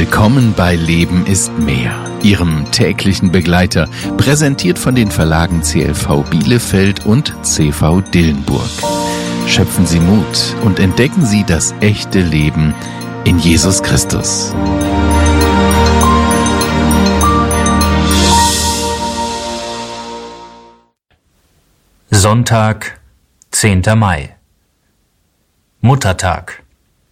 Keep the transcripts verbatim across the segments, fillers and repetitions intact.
Willkommen bei Leben ist mehr, Ihrem täglichen Begleiter, präsentiert von den Verlagen C L V Bielefeld und C V Dillenburg. Schöpfen Sie Mut und entdecken Sie das echte Leben in Jesus Christus. Sonntag, zehnter Mai. Muttertag.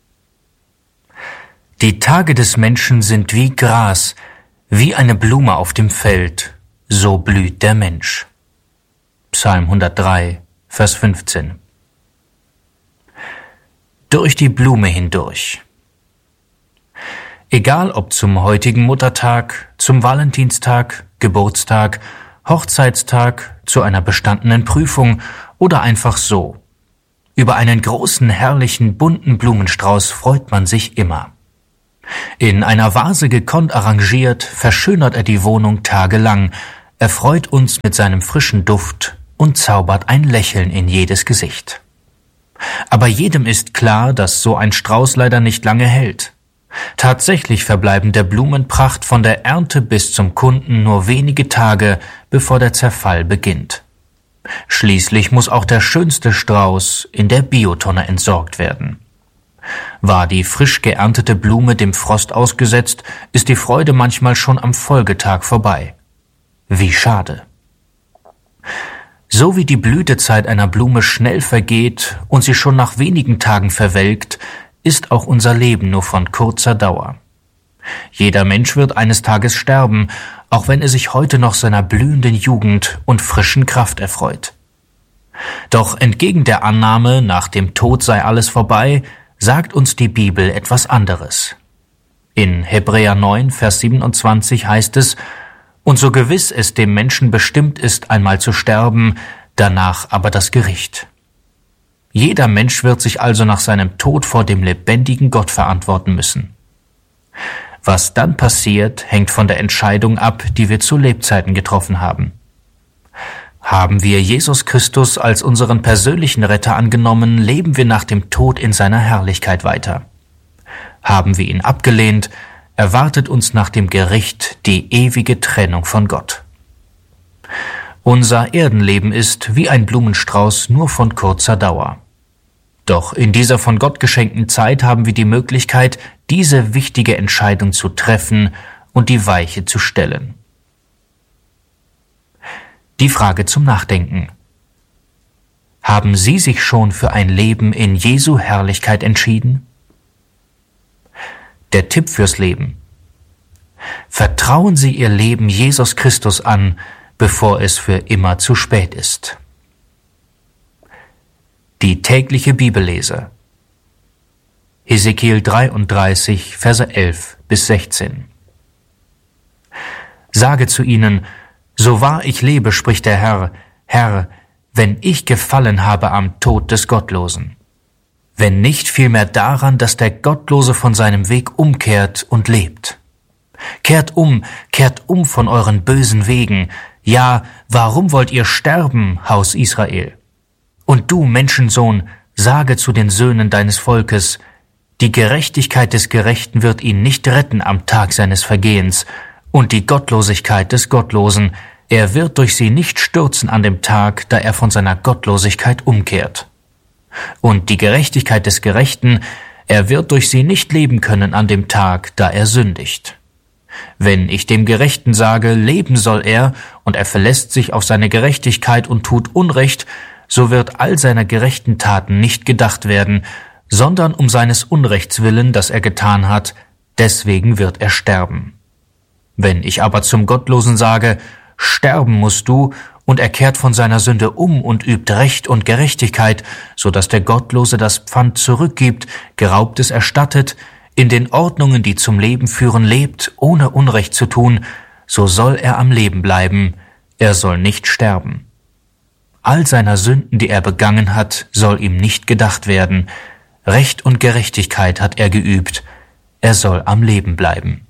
Die Tage des Menschen sind wie Gras, wie eine Blume auf dem Feld, so blüht der Mensch. Psalm hundertdrei, Vers fünfzehn. Durch die Blume hindurch. Egal ob zum heutigen Muttertag, zum Valentinstag, Geburtstag, Hochzeitstag, zu einer bestandenen Prüfung oder einfach so. Über einen großen, herrlichen, bunten Blumenstrauß freut man sich immer. In einer Vase gekonnt arrangiert, verschönert er die Wohnung tagelang, erfreut uns mit seinem frischen Duft und zaubert ein Lächeln in jedes Gesicht. Aber jedem ist klar, dass so ein Strauß leider nicht lange hält. Tatsächlich verbleiben der Blumenpracht von der Ernte bis zum Kunden nur wenige Tage, bevor der Zerfall beginnt. Schließlich muss auch der schönste Strauß in der Biotonne entsorgt werden. War die frisch geerntete Blume dem Frost ausgesetzt, ist die Freude manchmal schon am Folgetag vorbei. Wie schade. So wie die Blütezeit einer Blume schnell vergeht und sie schon nach wenigen Tagen verwelkt, ist auch unser Leben nur von kurzer Dauer. Jeder Mensch wird eines Tages sterben, auch wenn er sich heute noch seiner blühenden Jugend und frischen Kraft erfreut. Doch entgegen der Annahme, nach dem Tod sei alles vorbei, sagt uns die Bibel etwas anderes. In Hebräer neun, Vers siebenundzwanzig heißt es: Und so gewiss es dem Menschen bestimmt ist, einmal zu sterben, danach aber das Gericht. Jeder Mensch wird sich also nach seinem Tod vor dem lebendigen Gott verantworten müssen. Was dann passiert, hängt von der Entscheidung ab, die wir zu Lebzeiten getroffen haben. Haben wir Jesus Christus als unseren persönlichen Retter angenommen, leben wir nach dem Tod in seiner Herrlichkeit weiter. Haben wir ihn abgelehnt, erwartet uns nach dem Gericht die ewige Trennung von Gott. Unser Erdenleben ist wie ein Blumenstrauß nur von kurzer Dauer. Doch in dieser von Gott geschenkten Zeit haben wir die Möglichkeit, diese wichtige Entscheidung zu treffen und die Weiche zu stellen. Die Frage zum Nachdenken. Haben Sie sich schon für ein Leben in Jesu Herrlichkeit entschieden? Der Tipp fürs Leben. Vertrauen Sie Ihr Leben Jesus Christus an, bevor es für immer zu spät ist. Die tägliche Bibellese. Hesekiel dreiunddreißig, Verse elf bis sechzehn. Sage zu ihnen: So wahr ich lebe, spricht der Herr, Herr, wenn ich gefallen habe am Tod des Gottlosen. Wenn nicht vielmehr daran, dass der Gottlose von seinem Weg umkehrt und lebt. Kehrt um, kehrt um von euren bösen Wegen. Ja, warum wollt ihr sterben, Haus Israel? Und du, Menschensohn, sage zu den Söhnen deines Volkes: Die Gerechtigkeit des Gerechten wird ihn nicht retten am Tag seines Vergehens, und die Gottlosigkeit des Gottlosen, er wird durch sie nicht stürzen an dem Tag, da er von seiner Gottlosigkeit umkehrt. Und die Gerechtigkeit des Gerechten, er wird durch sie nicht leben können an dem Tag, da er sündigt. Wenn ich dem Gerechten sage, leben soll er, und er verlässt sich auf seine Gerechtigkeit und tut Unrecht, so wird all seiner gerechten Taten nicht gedacht werden, sondern um seines Unrechts willen, das er getan hat, deswegen wird er sterben. Wenn ich aber zum Gottlosen sage, sterben musst du, und er kehrt von seiner Sünde um und übt Recht und Gerechtigkeit, so dass der Gottlose das Pfand zurückgibt, Geraubtes erstattet, in den Ordnungen, die zum Leben führen, lebt, ohne Unrecht zu tun, so soll er am Leben bleiben, er soll nicht sterben. All seiner Sünden, die er begangen hat, soll ihm nicht gedacht werden. Recht und Gerechtigkeit hat er geübt, er soll am Leben bleiben.